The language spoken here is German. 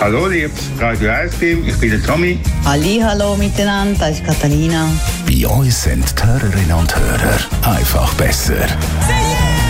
Hallo, liebes Radio 1-Team, ich bin der Tommy. Hallo miteinander, das ist Katharina. Bei uns sind die Hörerinnen und Hörer einfach besser.